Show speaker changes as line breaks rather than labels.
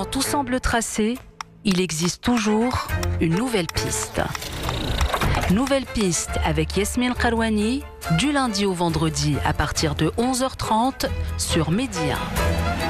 Quand tout semble tracé, il existe toujours une nouvelle piste. Nouvelle piste avec Yasmine Karouani, du lundi au vendredi à partir de 11h30 sur Média.